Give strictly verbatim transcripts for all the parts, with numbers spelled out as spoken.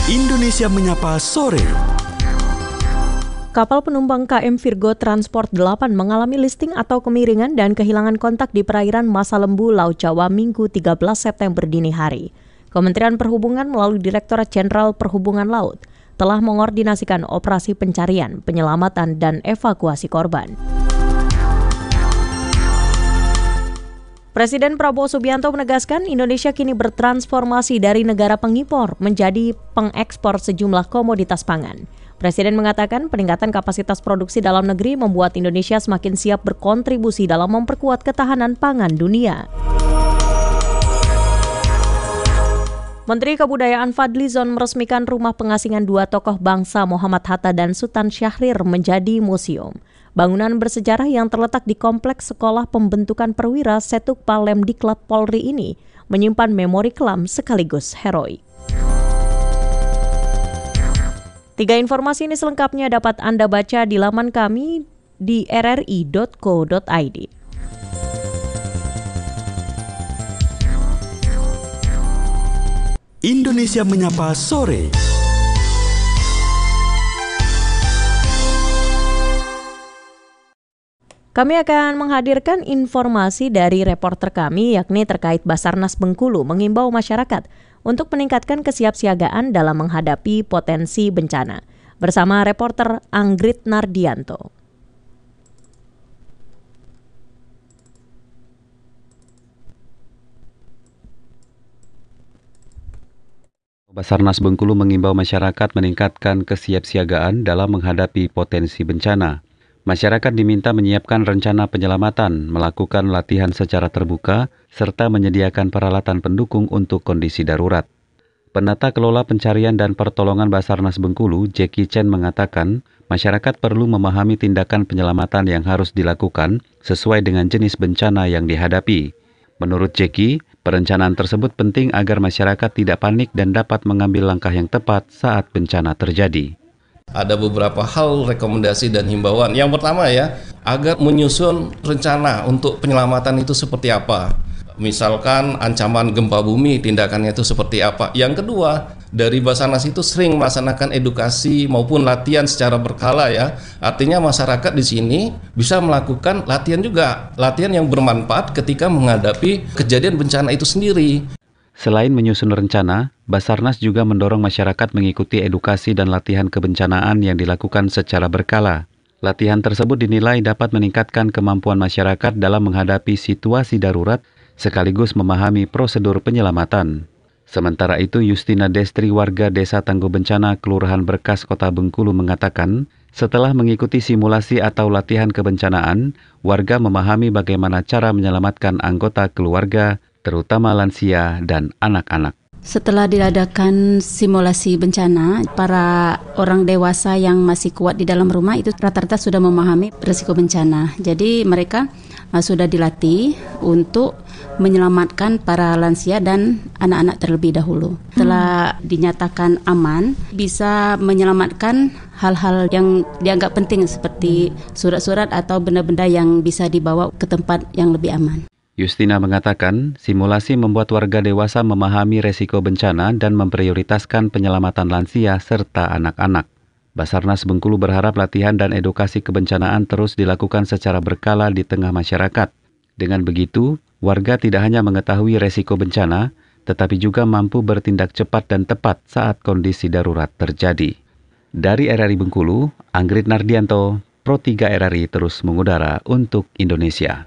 Indonesia Menyapa Sore. Kapal penumpang K M Virgo Transport delapan mengalami listing atau kemiringan dan kehilangan kontak di perairan Masa Lembu, Laut Jawa Minggu tiga belas September dini hari. Kementerian Perhubungan melalui Direktorat Jenderal Perhubungan Laut telah mengordinasikan operasi pencarian, penyelamatan, dan evakuasi korban. Presiden Prabowo Subianto menegaskan Indonesia kini bertransformasi dari negara pengimpor menjadi pengekspor sejumlah komoditas pangan. Presiden mengatakan peningkatan kapasitas produksi dalam negeri membuat Indonesia semakin siap berkontribusi dalam memperkuat ketahanan pangan dunia. Menteri Kebudayaan Fadly Zon meresmikan rumah pengasingan dua tokoh bangsa Muhammad Hatta dan Sultan Syahrir menjadi museum. Bangunan bersejarah yang terletak di Kompleks Sekolah Pembentukan Perwira Setuk Palemdiklat Polri ini menyimpan memori kelam sekaligus heroik. Tiga informasi ini selengkapnya dapat Anda baca di laman kami di r r i dot co dot i d. Indonesia Menyapa Sore. Kami akan menghadirkan informasi dari reporter kami yakni terkait Basarnas Bengkulu mengimbau masyarakat untuk meningkatkan kesiapsiagaan dalam menghadapi potensi bencana. Bersama reporter Anggrit Nardianto. Basarnas Bengkulu mengimbau masyarakat meningkatkan kesiapsiagaan dalam menghadapi potensi bencana. Masyarakat diminta menyiapkan rencana penyelamatan, melakukan latihan secara terbuka, serta menyediakan peralatan pendukung untuk kondisi darurat. Penata Kelola Pencarian dan Pertolongan Basarnas Bengkulu, Jackie Chen mengatakan, masyarakat perlu memahami tindakan penyelamatan yang harus dilakukan sesuai dengan jenis bencana yang dihadapi. Menurut Jackie, perencanaan tersebut penting agar masyarakat tidak panik dan dapat mengambil langkah yang tepat saat bencana terjadi. Ada beberapa hal rekomendasi dan himbauan. Yang pertama ya, agar menyusun rencana untuk penyelamatan itu seperti apa. Misalkan ancaman gempa bumi, tindakannya itu seperti apa. Yang kedua, dari Basarnas itu sering melaksanakan edukasi maupun latihan secara berkala ya. Artinya masyarakat di sini bisa melakukan latihan juga, latihan yang bermanfaat ketika menghadapi kejadian bencana itu sendiri. Selain menyusun rencana, Basarnas juga mendorong masyarakat mengikuti edukasi dan latihan kebencanaan yang dilakukan secara berkala. Latihan tersebut dinilai dapat meningkatkan kemampuan masyarakat dalam menghadapi situasi darurat sekaligus memahami prosedur penyelamatan. Sementara itu, Justina Destri, warga Desa Tangguh Bencana, Kelurahan Berkas, Kota Bengkulu mengatakan, setelah mengikuti simulasi atau latihan kebencanaan, warga memahami bagaimana cara menyelamatkan anggota keluarga, terutama lansia dan anak-anak. Setelah diadakan simulasi bencana, para orang dewasa yang masih kuat di dalam rumah itu rata-rata sudah memahami risiko bencana. Jadi mereka uh, sudah dilatih untuk menyelamatkan para lansia dan anak-anak terlebih dahulu. Setelah dinyatakan aman, bisa menyelamatkan hal-hal yang dianggap penting seperti surat-surat atau benda-benda yang bisa dibawa ke tempat yang lebih aman. Justina mengatakan, simulasi membuat warga dewasa memahami resiko bencana dan memprioritaskan penyelamatan lansia serta anak-anak. Basarnas Bengkulu berharap latihan dan edukasi kebencanaan terus dilakukan secara berkala di tengah masyarakat. Dengan begitu, warga tidak hanya mengetahui resiko bencana, tetapi juga mampu bertindak cepat dan tepat saat kondisi darurat terjadi. Dari R R I Bengkulu, Anggrit Nardianto, Pro tiga R R I terus mengudara untuk Indonesia.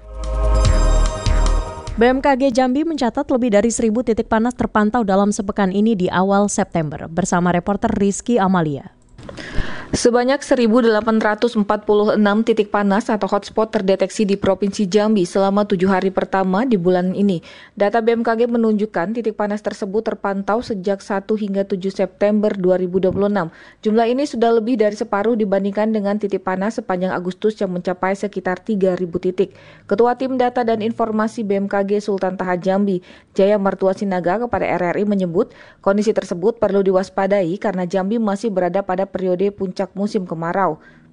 B M K G Jambi mencatat lebih dari seribu titik panas terpantau dalam sepekan ini di awal September. Bersama reporter Rizky Amalia. Sebanyak seribu delapan ratus empat puluh enam titik panas atau hotspot terdeteksi di Provinsi Jambi selama tujuh hari pertama di bulan ini. Data B M K G menunjukkan titik panas tersebut terpantau sejak satu hingga tujuh September dua ribu dua puluh enam. Jumlah ini sudah lebih dari separuh dibandingkan dengan titik panas sepanjang Agustus yang mencapai sekitar tiga ribu titik. Ketua Tim Data dan Informasi B M K G Sultan Taha Jambi, Jaya Martua Sinaga kepada R R I menyebut kondisi tersebut perlu diwaspadai karena Jambi masih berada pada periode puncak musim kemarau.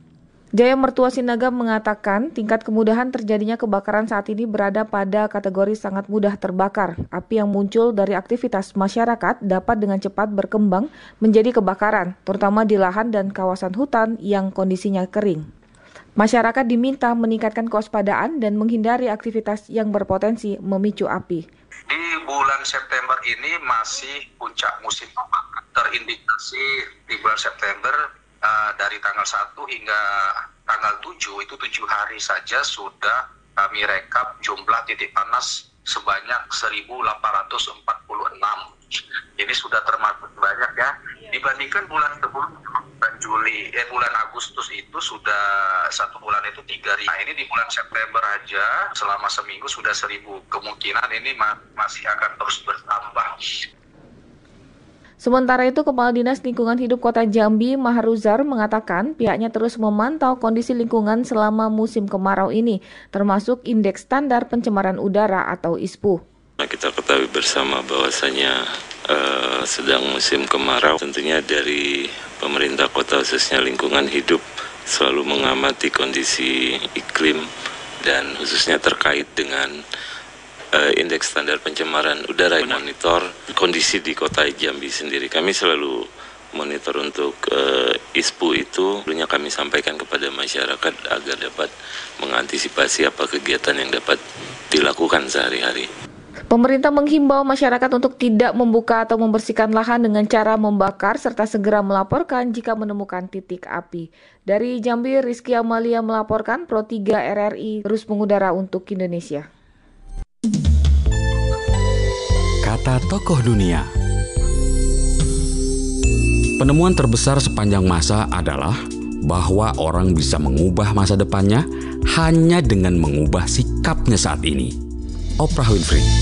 Jaya Mertua Sinaga mengatakan tingkat kemudahan terjadinya kebakaran saat ini berada pada kategori sangat mudah terbakar. Api yang muncul dari aktivitas masyarakat dapat dengan cepat berkembang menjadi kebakaran, terutama di lahan dan kawasan hutan yang kondisinya kering. Masyarakat diminta meningkatkan kewaspadaan dan menghindari aktivitas yang berpotensi memicu api. Di bulan September ini masih puncak musim kebakaran. Terindikasi di bulan September Uh, dari tanggal satu hingga tanggal tujuh, itu tujuh hari saja sudah kami rekap jumlah titik panas sebanyak seribu delapan ratus empat puluh enam. Ini sudah termasuk banyak ya. Dibandingkan bulan sebelumnya, bulan Juli, eh bulan Agustus itu sudah satu bulan itu tiga ribu. Nah ini di bulan September aja selama seminggu sudah seribu. Kemungkinan ini ma- masih akan terus bertambah. Sementara itu, Kepala Dinas Lingkungan Hidup Kota Jambi, Maharuzar, mengatakan pihaknya terus memantau kondisi lingkungan selama musim kemarau ini, termasuk Indeks Standar Pencemaran Udara atau I S P U. Kita ketahui bersama bahwasanya uh, sedang musim kemarau, tentunya dari pemerintah kota khususnya lingkungan hidup selalu mengamati kondisi iklim dan khususnya terkait dengan Uh, indeks standar pencemaran udara, monitor kondisi di kota Jambi sendiri. Kami selalu monitor untuk uh, I S P U itu, dulunya kami sampaikan kepada masyarakat agar dapat mengantisipasi apa kegiatan yang dapat dilakukan sehari-hari. Pemerintah menghimbau masyarakat untuk tidak membuka atau membersihkan lahan dengan cara membakar serta segera melaporkan jika menemukan titik api. Dari Jambi, Rizky Amalia melaporkan, Pro tiga R R I terus mengudara untuk Indonesia. Kata tokoh dunia. Penemuan terbesar sepanjang masa adalah bahwa orang bisa mengubah masa depannya hanya dengan mengubah sikapnya saat ini. Oprah Winfrey.